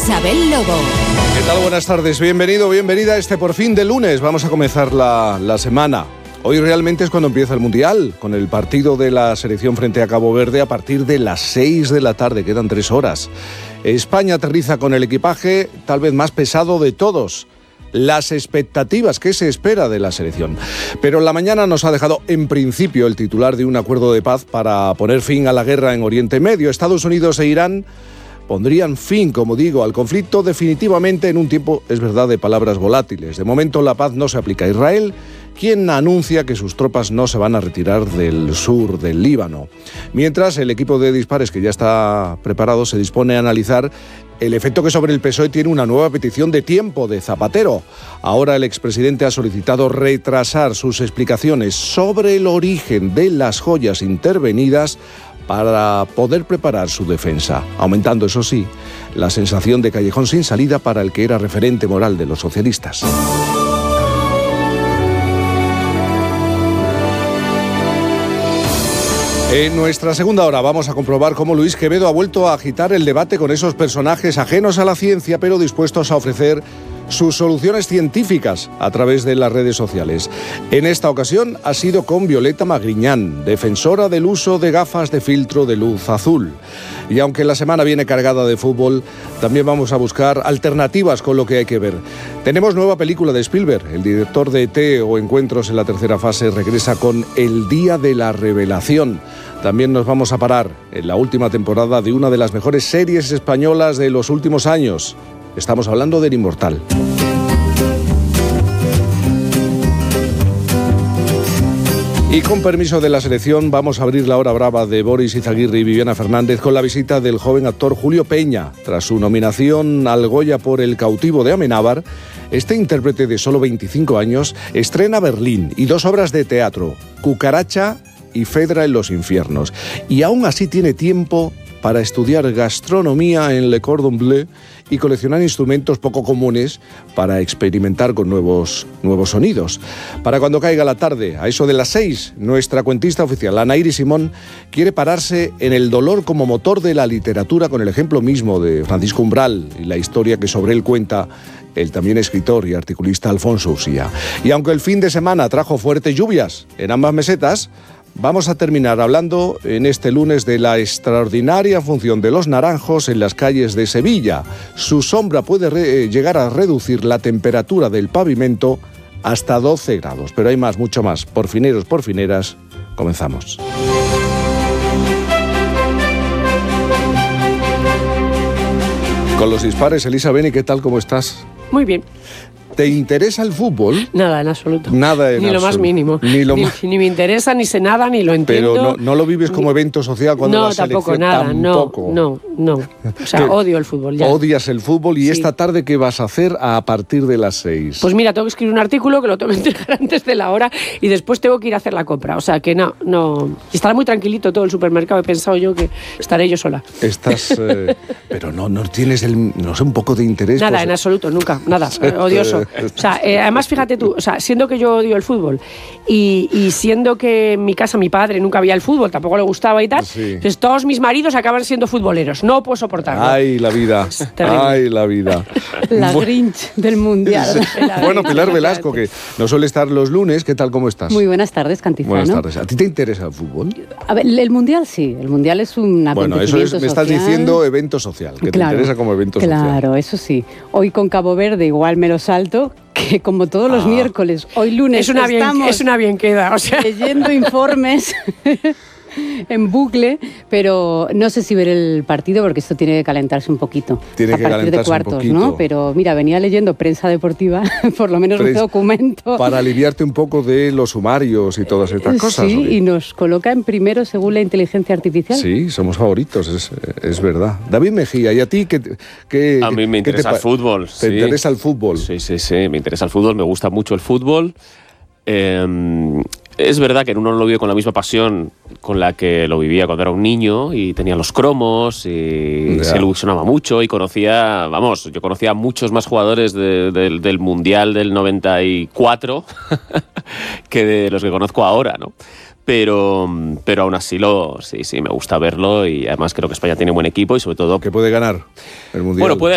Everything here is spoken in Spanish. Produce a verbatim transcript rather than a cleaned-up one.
Isabel Lobo. ¿Qué tal? Buenas tardes. Bienvenido, bienvenida a este por fin de lunes. Vamos a comenzar la, la semana. Hoy realmente es cuando empieza el Mundial, con el partido de la selección frente a Cabo Verde a partir de las seis de la tarde. Quedan tres horas. España aterriza con el equipaje tal vez más pesado de todos. Las expectativas que se espera de la selección. Pero la mañana nos ha dejado en principio el titular de un acuerdo de paz para poner fin a la guerra en Oriente Medio. Estados Unidos e Irán pondrían fin, como digo, al conflicto definitivamente en un tiempo, es verdad, de palabras volátiles. De momento la paz no se aplica a Israel, quien anuncia que sus tropas no se van a retirar del sur del Líbano. Mientras, el equipo de dispares que ya está preparado se dispone a analizar el efecto que sobre el P S O E tiene una nueva petición de tiempo de Zapatero. Ahora el expresidente ha solicitado retrasar sus explicaciones sobre el origen de las joyas intervenidas para poder preparar su defensa, aumentando, eso sí, la sensación de callejón sin salida para el que era referente moral de los socialistas. En nuestra segunda hora vamos a comprobar cómo Luis Quevedo ha vuelto a agitar el debate con esos personajes ajenos a la ciencia, pero dispuestos a ofrecer sus soluciones científicas a través de las redes sociales. En esta ocasión ha sido con Violeta Magriñán, defensora del uso de gafas de filtro de luz azul. Y aunque la semana viene cargada de fútbol, también vamos a buscar alternativas con lo que hay que ver. Tenemos nueva película de Spielberg. El director de E T o Encuentros en la tercera fase regresa con El Día de la Revelación. También nos vamos a parar en la última temporada de una de las mejores series españolas de los últimos años. Estamos hablando del Inmortal. Y con permiso de la selección vamos a abrir la hora brava de Boris Izaguirre y Viviana Fernández con la visita del joven actor Julio Peña. Tras su nominación al Goya por El cautivo de Amenábar, este intérprete de solo veinticinco años estrena Berlín y dos obras de teatro, Cucaracha y Fedra en los infiernos. Y aún así tiene tiempo para estudiar gastronomía en Le Cordon Bleu y coleccionar instrumentos poco comunes para experimentar con nuevos, nuevos sonidos. Para cuando caiga la tarde, a eso de las seis, nuestra cuentista oficial, Ana Iris Simón, quiere pararse en el dolor como motor de la literatura con el ejemplo mismo de Francisco Umbral y la historia que sobre él cuenta el también escritor y articulista Alfonso Usía. Y aunque el fin de semana trajo fuertes lluvias en ambas mesetas, vamos a terminar hablando en este lunes de la extraordinaria función de los naranjos en las calles de Sevilla. Su sombra puede re- llegar a reducir la temperatura del pavimento hasta doce grados. Pero hay más, mucho más. Porfineros, porfineras, comenzamos. Con los dispares, Elisa Beni, ¿qué tal? ¿Cómo estás? Muy bien. ¿Te interesa el fútbol? Nada, en absoluto. Nada en Ni absoluto. lo más mínimo. Ni, lo ni, más... ni me interesa, ni sé nada, ni lo entiendo. Pero no, no lo vives como evento social cuando no, la tampoco, selección... nada, tampoco, no, no, no. O sea, odio el fútbol, ya. Odias el fútbol y sí. Esta tarde, ¿qué vas a hacer a partir de las seis? Pues mira, tengo que escribir un artículo que lo tengo que entregar antes de la hora y después tengo que ir a hacer la compra. O sea, que no, no... Y estará muy tranquilito todo el supermercado. He pensado yo que estaré yo sola. Estás... Eh, pero no, no tienes, el, no sé, un poco de interés. Nada, pues... en absoluto, nunca, nada. Odioso. O sea, eh, además, fíjate tú, o sea, siendo que yo odio el fútbol y, y siendo que en mi casa mi padre nunca veía el fútbol, tampoco le gustaba y tal, sí. Pues todos mis maridos acaban siendo futboleros. No puedo soportarlo. Ay, la vida. Ay, la vida. La Grinch del Mundial. Sí. Bueno, Pilar Velasco, que no suele estar los lunes. ¿Qué tal? ¿Cómo estás? Muy buenas tardes, Cantizano. Buenas tardes. ¿A ti te interesa el fútbol? A ver, el Mundial sí. El Mundial es un Bueno, acontecimiento eso es, me estás social. diciendo evento social, que claro, te interesa como evento claro, social. Claro, eso sí. Hoy con Cabo Verde igual me lo salto, que como todos los Ah. miércoles, hoy lunes Es una, bien, estamos es una bien queda, o sea. leyendo informes en bucle, pero no sé si ver el partido porque esto tiene que calentarse un poquito. Tiene a que partir de calentarse un cuartos, poquito. ¿no? Pero mira, venía leyendo prensa deportiva, por lo menos un Prensa- documento. Para aliviarte un poco de los sumarios y todas estas cosas. Sí, Oli. y nos coloca en primero según la inteligencia artificial. Sí, somos favoritos, es, es verdad. David Mejía, ¿y a ti qué, qué A mí me qué te interesa pa- el fútbol. ¿Te sí. interesa el fútbol? Sí, sí, sí, me interesa el fútbol, me gusta mucho el fútbol. Eh, es verdad que uno no lo vive con la misma pasión con la que lo vivía cuando era un niño y tenía los cromos y Ya. se ilusionaba mucho y conocía, vamos, yo conocía a muchos más jugadores de- de- del Mundial del noventa y cuatro que de los que conozco ahora, ¿no? Pero, pero aún así lo, sí, sí, me gusta verlo y además creo que España tiene buen equipo y sobre todo... Que puede ganar el Mundial. Bueno, puede